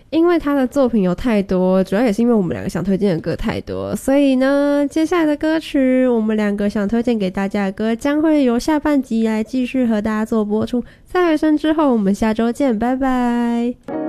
因为他的作品有太多，主要也是因为我们两个想推荐的歌太多，所以呢，接下来的歌曲我们两个想推荐给大家的歌将会由下半集来继续和大家做播出。在尾声之后，我们下周见，拜拜。